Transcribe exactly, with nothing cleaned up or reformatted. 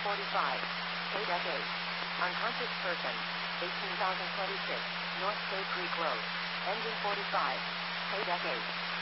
forty-five. K-Deck eight. Unconscious person. eighteen thousand twenty-six. North State Creek Road. Engine forty-five. K-Deck eight.